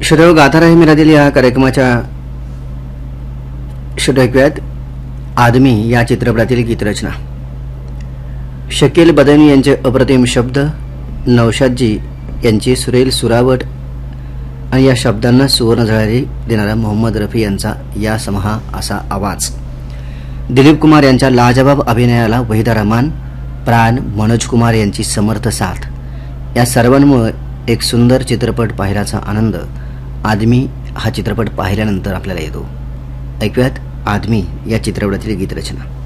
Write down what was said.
श्रोते गाथा राही मेरा दिल या कार्यक्रमाच्या श्रोते ऐकूयात आदमी या चित्रपटातील गीतरचना. शकील बदामी यांचे अप्रतिम शब्द, नौशादजी यांची सुरेल सुरावट आणि या शब्दांना सुवर्ण झळारी देणारा मोहम्मद रफी यांचा या समहा असा आवाज, दिलीप कुमार यांच्या लाजवाब अभिनयाला वहिदा रहमान, प्राण, मनोज कुमार यांची समर्थ साथ, या सर्वांमुळे एक सुंदर चित्रपट पाहिल्याचा आनंद आदमी हा चित्रपट पाहिल्यानंतर आपल्याला येतो. ऐकूयात आदमी या चित्रपटातील गीतरचना.